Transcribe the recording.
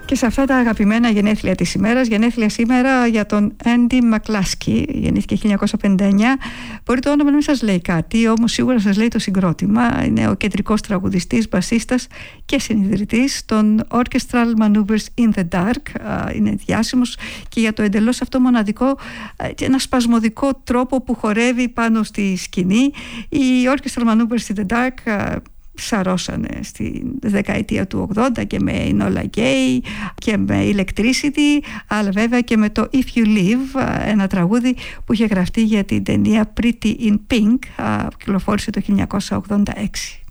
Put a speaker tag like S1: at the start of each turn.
S1: Και σε αυτά τα αγαπημένα γενέθλια της ημέρας, γενέθλια σήμερα για τον Έντι Μακλάσκι, γεννήθηκε 1959. Μπορεί το όνομα να μην σας λέει κάτι, όμως σίγουρα σας λέει το συγκρότημα. Είναι ο κεντρικός τραγουδιστής, μπασίστας και συνιδρυτής των Orchestral Maneuvers in the Dark. Είναι διάσημος και για το εντελώς αυτό μοναδικό, ένα σπασμωδικό τρόπο που χορεύει πάνω στη σκηνή. Οι Orchestral Maneuvers in the Dark σαρώσανε στη δεκαετία του 80 και με Enola Gay και με Electricity, αλλά βέβαια και με το If You Live, ένα τραγούδι που είχε γραφτεί για την ταινία Pretty in Pink, που κυκλοφόρησε το 1986.